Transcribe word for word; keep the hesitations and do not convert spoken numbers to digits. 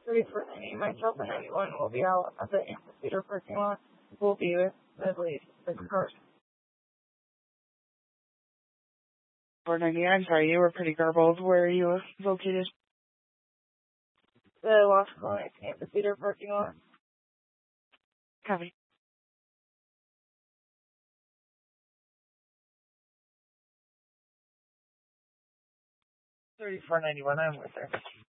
thirty-four ninety, myself and anyone will be out at the amphitheater parking lot. We'll be with at least six cars. four ninety, I'm sorry, you were pretty garbled. Where are you located? The Los Colinas amphitheater parking lot. Copy. thirty-four ninety-one, I'm with her.